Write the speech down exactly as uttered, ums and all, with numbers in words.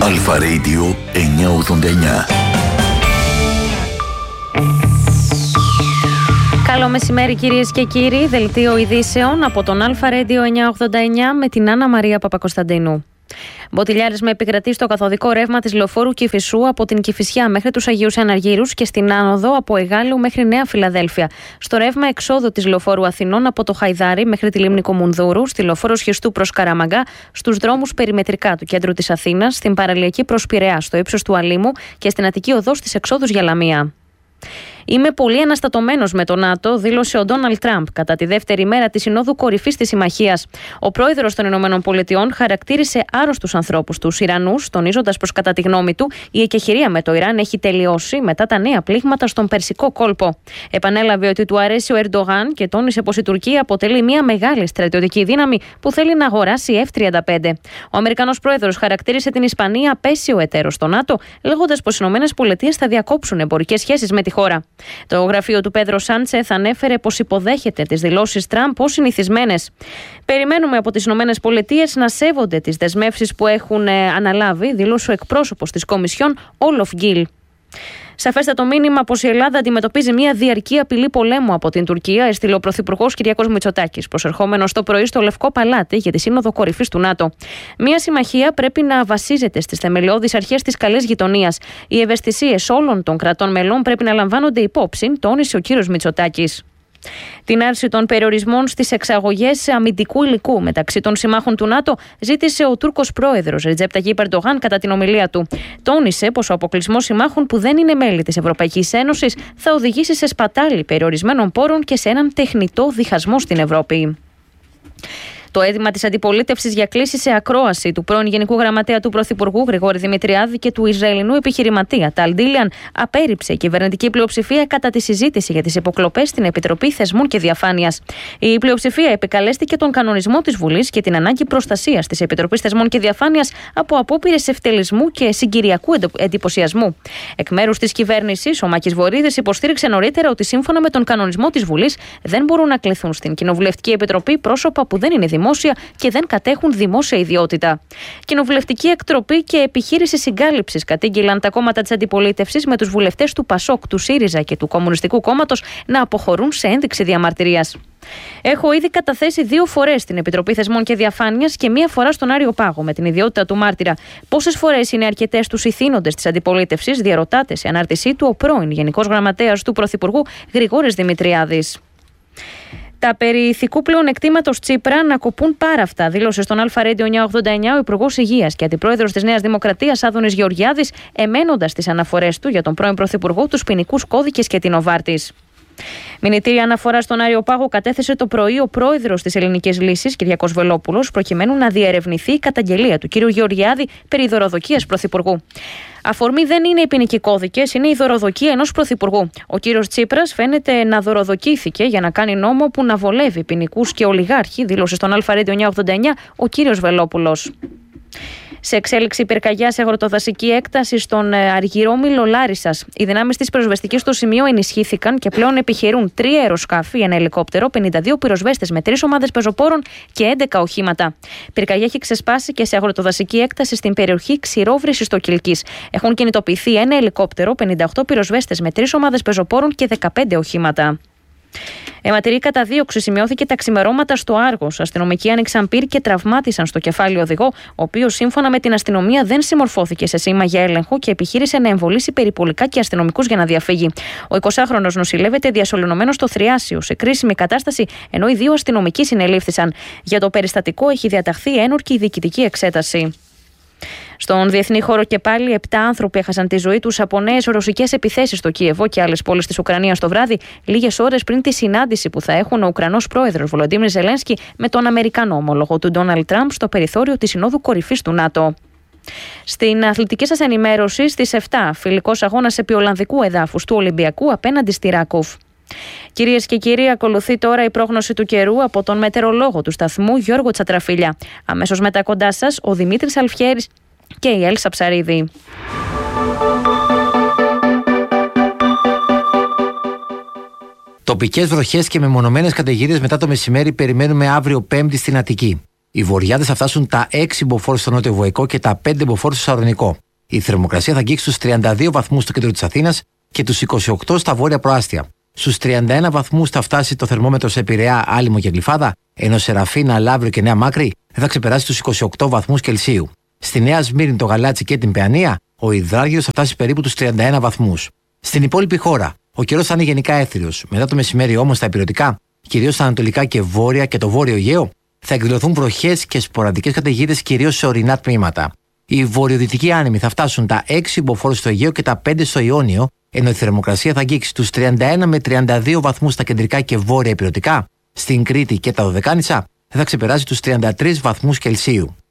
Αλφα Radio εννιακόσια ογδόντα εννιά. Καλό μεσημέρι κυρίες και κύριοι, δελτίο ειδήσεων από τον Αλφα Radio εννιακόσια ογδόντα εννιά με την Άννα Μαρία Παπακοσταντίνου. Μποτιλιάρισμα επικρατεί στο καθοδικό ρεύμα της λεωφόρου Κηφισού από την Κηφισιά μέχρι τους Αγίους Αναργύρους και στην άνοδο από Εγάλου μέχρι Νέα Φιλαδέλφια. Στο ρεύμα εξόδου της λεωφόρου Αθηνών από το Χαϊδάρι μέχρι τη λίμνη Κομουνδούρου, στη λεωφόρο Σχιστού προς Καραμαγκά, στους δρόμους περιμετρικά του κέντρου της Αθήνας, στην παραλιακή προς Πειραιά, στο ύψος του Αλήμου και στην Αττική οδό στις εξόδους για Λαμία. Είμαι πολύ αναστατωμένος με το ΝΑΤΟ, δήλωσε ο Ντόναλντ Τραμπ κατά τη δεύτερη μέρα της Συνόδου Κορυφής της Συμμαχίας. Ο πρόεδρος των Ηνωμένων Πολιτειών χαρακτήρισε άρρωστους ανθρώπους τους Ιρανούς, τονίζοντας πως κατά τη γνώμη του η εκεχηρία με το Ιράν έχει τελειώσει μετά τα νέα πλήγματα στον Περσικό κόλπο. Επανέλαβε ότι του αρέσει ο Ερντογάν και τόνισε πως η Τουρκία αποτελεί μια μεγάλη στρατιωτική δύναμη που θέλει να αγοράσει εφ τριάντα πέντε. Ο Αμερικανός πρόεδρος χαρακτήρισε την Ισπανία απέσιο εταίρο στο ΝΑΤΟ, λέγοντας πως οι Ηνωμένες Πολιτείες θα διακόψουν εμπορικές σχέσεις με τη χώρα. Το γραφείο του Πέδρο Σάντσεθ ανέφερε πως υποδέχεται τις δηλώσεις Τραμπ ως συνηθισμένες. Περιμένουμε από τις Ηνωμένες Πολιτείες να σέβονται τις δεσμεύσεις που έχουν αναλάβει, δήλωσε ο εκπρόσωπος της Κομισιόν, Όλοφ Γκίλ. Σαφέστατο μήνυμα πως η Ελλάδα αντιμετωπίζει μια διαρκή απειλή πολέμου από την Τουρκία, έστειλε ο Πρωθυπουργός Κυριάκος Μητσοτάκης, προσερχόμενος το πρωί στο Λευκό Παλάτι για τη Σύνοδο Κορυφής του ΝΑΤΟ. Μια συμμαχία πρέπει να βασίζεται στις θεμελιώδεις αρχές της καλής γειτονίας. Οι ευαισθησίες όλων των κρατών μελών πρέπει να λαμβάνονται υπόψη, τόνισε ο κύριος Μητσοτάκης. Την άρση των περιορισμών στις εξαγωγές αμυντικού υλικού μεταξύ των συμμάχων του ΝΑΤΟ ζήτησε ο Τούρκος πρόεδρος Ρετζέπ Ταγιίπ Ερντογάν κατά την ομιλία του. Τόνισε πως ο αποκλεισμός συμμάχων που δεν είναι μέλη της Ευρωπαϊκής Ένωσης θα οδηγήσει σε σπατάλη περιορισμένων πόρων και σε έναν τεχνητό διχασμό στην Ευρώπη. Το αίτημα της αντιπολίτευσης για κλήση σε ακρόαση του πρώην Γενικού Γραμματέα του Πρωθυπουργού Γρηγόρη Δημητριάδη και του Ισραηλινού επιχειρηματία Ταλ Ντίλιαν απέρριψε η κυβερνητική πλειοψηφία κατά τη συζήτηση για τις υποκλοπές στην Επιτροπή Θεσμών και Διαφάνειας. Η πλειοψηφία επικαλέστηκε τον κανονισμό της Βουλής και την ανάγκη προστασίας της Επιτροπής Θεσμών και Διαφάνειας από απόπειρες ευτελισμού και συγκυριακού εντυπωσιασμού. Εκ μέρους της κυβέρνησης, ο Μάκης Βορίδης υποστήριξε νωρίτερα ότι σύμφωνα με τον κανονισμό της Βουλής δεν μπορούν να κληθούν στην Κοινοβουλευτική Επιτροπή πρόσωπα που δεν είναι δημόσια και δεν κατέχουν δημόσια ιδιότητα. Κοινοβουλευτική εκτροπή και επιχείρηση συγκάλυψης κατήγγειλαν τα κόμματα της αντιπολίτευσης με τους βουλευτές του ΠΑΣΟΚ, του ΣΥΡΙΖΑ και του Κομμουνιστικού Κόμματος να αποχωρούν σε ένδειξη διαμαρτυρίας. Έχω ήδη καταθέσει δύο φορές στην Επιτροπή Θεσμών και Διαφάνειας και μία φορά στον Άριο Πάγο με την ιδιότητα του μάρτυρα. Πόσες φορές είναι αρκετές τους ηθήνοντες της αντιπολίτευσης, διαρωτάται σε ανάρτησή του ο πρώην Γενικός Γραμματέας του Πρωθυπουργού Γρηγόρης Δημητριάδης. Τα περί ηθικού πλεονεκτήματος Τσίπρα να κοπούν πάρα αυτά, δήλωσε στον Αλφα Radio εννιακόσια ογδόντα εννιά ο Υπουργός Υγείας και Αντιπρόεδρος της Νέας Δημοκρατίας Άδωνης Γεωργιάδης, εμένοντας τις αναφορές του για τον πρώην Πρωθυπουργό, τους ποινικούς κώδικες και την Νοβάρτης. Μηνυτήρια αναφορά στον Άριο Πάγο κατέθεσε το πρωί ο πρόεδρος της Ελληνικής Λύσης, Κυριάκος Βελόπουλος, προκειμένου να διερευνηθεί η καταγγελία του κ. Γεωργιάδη περί δωροδοκίας πρωθυπουργού. Αφορμή δεν είναι οι ποινικοί κώδικες, είναι η δωροδοκία ενός πρωθυπουργού. Ο κύριος Τσίπρας φαίνεται να δωροδοκήθηκε για να κάνει νόμο που να βολεύει ποινικούς και ολιγάρχη, δήλωσε στον Αλφα Radio εννιακόσια ογδόντα εννιά ο κύριος Βελόπουλος. Σε εξέλιξη πυρκαγιά σε αγροτοδασική έκταση στον Αργυρόμιλο Λάρισσας. Οι δυνάμεις της πυροσβεστικής στο σημείο ενισχύθηκαν και πλέον επιχειρούν τρία αεροσκάφη, ένα ελικόπτερο, πενήντα δύο πυροσβέστες με τρεις ομάδες πεζοπόρων και έντεκα οχήματα. Πυρκαγιά έχει ξεσπάσει και σε αγροτοδασική έκταση στην περιοχή Ξηρόβρυσης στο Κιλκής. Έχουν κινητοποιηθεί ένα ελικόπτερο, πενήντα οκτώ πυροσβέστες με τρεις ομάδες πεζοπόρων και δεκαπέντε οχήματα. Αιματηρή καταδίωξη σημειώθηκε τα ξημερώματα στο Άργος. Αστυνομικοί άνοιξαν πυρ και τραυμάτισαν στο κεφάλι οδηγό, ο οποίος σύμφωνα με την αστυνομία δεν συμμορφώθηκε σε σήμα για έλεγχο και επιχείρησε να εμβολήσει περιπολικά και αστυνομικούς για να διαφύγει. Ο εικοσάχρονος νοσηλεύεται διασωληνωμένος στο Θριάσιο σε κρίσιμη κατάσταση, ενώ οι δύο αστυνομικοί συνελήφθησαν. Για το περιστατικό έχει διαταχθεί ένορκη διοικητική εξέταση. Στον διεθνή χώρο και πάλι, επτά άνθρωποι έχασαν τη ζωή τους από νέες ρωσικές επιθέσεις στο Κίεβο και άλλες πόλεις της Ουκρανίας το βράδυ, λίγες ώρες πριν τη συνάντηση που θα έχουν ο Ουκρανός πρόεδρος Βολοντίμιρ Ζελένσκι με τον Αμερικανό ομόλογο του Ντόναλντ Τραμπ στο περιθώριο της Συνόδου Κορυφής του ΝΑΤΟ. Στην αθλητική σας ενημέρωση, στις επτά, φιλικός αγώνας επί Ολλανδικού εδάφους του Ολυμπιακού απέναντι στη Ράκοφ. Κυρίες και κύριοι, ακολουθεί τώρα η πρόγνωση του καιρού από τον μετεωρολόγο του σταθμού Γιώργο Τσατραφίλια. Αμέσως μετά κοντά σας ο Δημήτρης Αλφιέρης και η Έλσα Ψαρίδη. Τοπικές βροχές και μεμονωμένες καταιγίδες μετά το μεσημέρι περιμένουμε αύριο Πέμπτη στην Αττική. Οι βορειάδες θα φτάσουν τα έξι μποφόρ στο νότιο Βοϊκό και τα πέντε μποφόρ στο Σαλονικό. Η θερμοκρασία θα αγγίξει στους τριάντα δύο βαθμούς στο κέντρο της Αθήνας και τους είκοσι οκτώ στα βόρεια προάστια. Στους τριάντα ένα βαθμούς θα φτάσει το θερμόμετρο σε Πειραιά, Άλυμο και Γλυφάδα, ενώ σε Ραφίνα, Λαύριο και Νέα Μάκρη δεν θα ξεπεράσει τους είκοσι οκτώ βαθμούς Κελσίου. Στη Νέα Σμύρνη, το Γαλάτσι και την Παιανία, ο υδράργυρος θα φτάσει περίπου τους τριάντα ένα βαθμούς. Στην υπόλοιπη χώρα, ο καιρός θα είναι γενικά έθριος. Μετά το μεσημέρι όμως στα υπηρετικά, κυρίως στα ανατολικά και βόρεια και το βόρειο Αιγαίο, θα εκδηλωθούν βροχές και σποραδικές καταιγίδες κυρίως σε ορεινά τμήματα. Οι βορειοδυτικοί άνεμοι θα φτάσουν τα έξι μποφόρ στο Αιγαίο και τα πέντε στο Ιόνιο, ενώ η θερμοκρασία θα αγγίξει τους τριάντα ένα με τριάντα δύο βαθμούς στα κεντρικά και βόρεια υπηρετικά. Στην Κρήτη και τα Δωδεκάνησα δεν θα ξεπεράσει τους τριάντα τρεις βαθμούς Κελσίου.